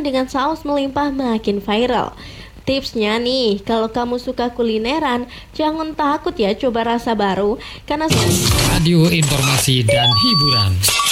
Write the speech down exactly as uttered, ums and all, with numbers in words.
dengan saus melimpah makin viral. Tipsnya nih, kalau kamu suka kulineran, jangan takut ya coba rasa baru, karena Radio Informasi dan Hiburan.